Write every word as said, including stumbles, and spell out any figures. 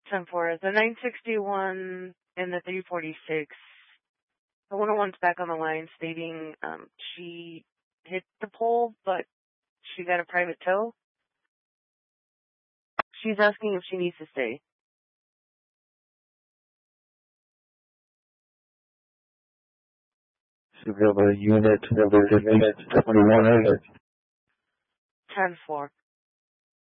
ten four. The nine sixty-one and the three forty-six. The one oh one's back on the line stating um, she hit the pole, but she got a private tow. She's asking if she needs to stay. So we have a unit number twenty-one A. ten four.